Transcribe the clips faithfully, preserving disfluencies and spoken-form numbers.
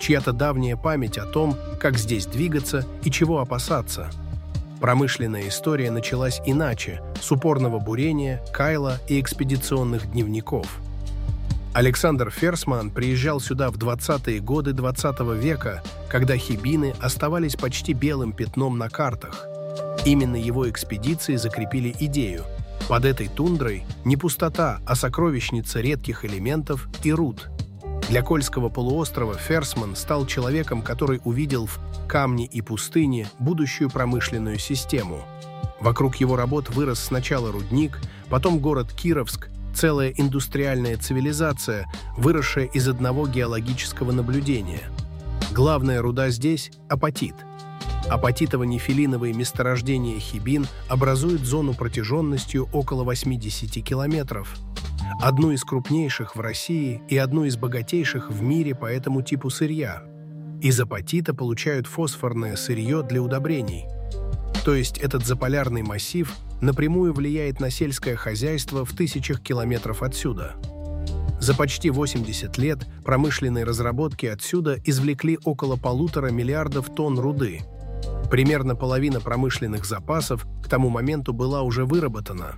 чья-то давняя память о том, как здесь двигаться и чего опасаться. Промышленная история началась иначе, с упорного бурения, кайла и экспедиционных дневников. Александр Ферсман приезжал сюда в двадцатые годы двадцатого века, когда Хибины оставались почти белым пятном на картах. Именно его экспедиции закрепили идею. Под этой тундрой не пустота, а сокровищница редких элементов и руд. Для Кольского полуострова Ферсман стал человеком, который увидел в камне и пустыне будущую промышленную систему. Вокруг его работ вырос сначала рудник, потом город Кировск, целая индустриальная цивилизация, выросшая из одного геологического наблюдения. Главная руда здесь – апатит. Апатитово-нефелиновые месторождения Хибин образуют зону протяженностью около восьмидесяти километров. Одну из крупнейших в России и одну из богатейших в мире по этому типу сырья. Из апатита получают фосфорное сырье для удобрений. То есть этот заполярный массив напрямую влияет на сельское хозяйство в тысячах километров отсюда. За почти восемьдесят лет промышленные разработки отсюда извлекли около полутора миллиардов тонн руды. Примерно половина промышленных запасов к тому моменту была уже выработана.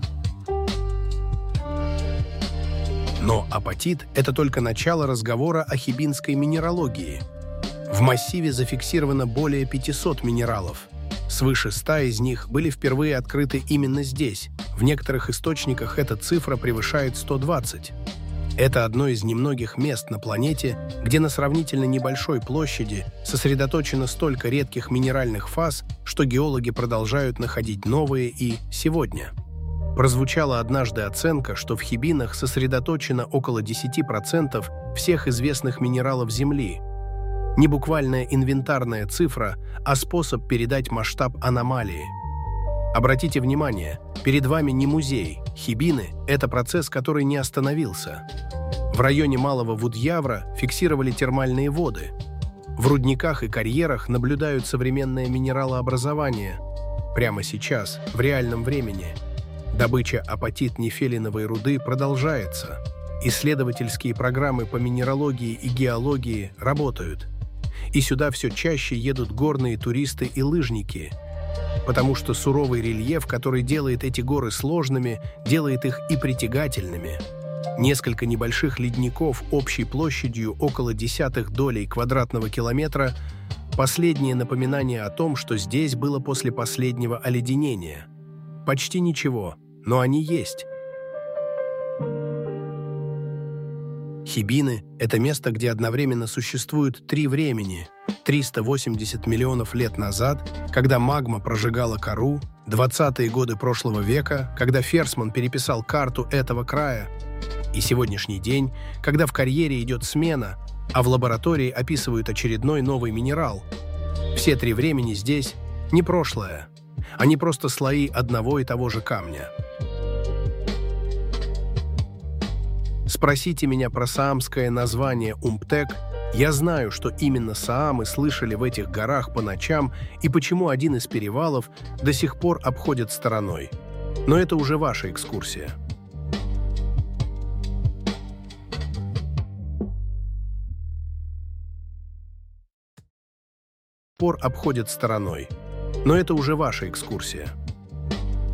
Но апатит – это только начало разговора о хибинской минералогии. В массиве зафиксировано более пятисот минералов. Свыше ста из них были впервые открыты именно здесь. В некоторых источниках эта цифра превышает сто двадцать. Это одно из немногих мест на планете, где на сравнительно небольшой площади сосредоточено столько редких минеральных фаз, что геологи продолжают находить новые и сегодня. Прозвучала однажды оценка, что в Хибинах сосредоточено около десяти процентов всех известных минералов Земли. Не буквальная инвентарная цифра, а способ передать масштаб аномалии. Обратите внимание, перед вами не музей. Хибины – это процесс, который не остановился. В районе Малого Вудьявра фиксировали термальные воды. В рудниках и карьерах наблюдают современное минералообразование. Прямо сейчас, в реальном времени. Добыча апатит-нефелиновой руды продолжается. Исследовательские программы по минералогии и геологии работают. И сюда все чаще едут горные туристы и лыжники, потому что суровый рельеф, который делает эти горы сложными, делает их и притягательными. Несколько небольших ледников общей площадью около десятых долей квадратного километра – последнее напоминание о том, что здесь было после последнего оледенения. Почти ничего, но они есть. Хибины – это место, где одновременно существуют три времени. триста восемьдесят миллионов лет назад, когда магма прожигала кору, двадцатые годы прошлого века, когда Ферсман переписал карту этого края, и сегодняшний день, когда в карьере идет смена, а в лаборатории описывают очередной новый минерал. Все три времени здесь не прошлое, они просто слои одного и того же камня. Спросите меня про саамское название Умптек. Я знаю, что именно саамы слышали в этих горах по ночам и почему один из перевалов до сих пор обходят стороной. Но это уже ваша экскурсия. Пор обходят стороной. Но это уже ваша экскурсия.